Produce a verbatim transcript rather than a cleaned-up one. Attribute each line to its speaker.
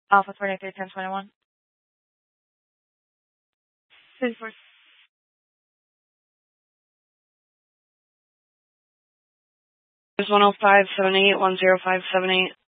Speaker 1: Alpha twenty-three ten twenty-one. Six four. There's one oh five seven eight one zero five seven eight.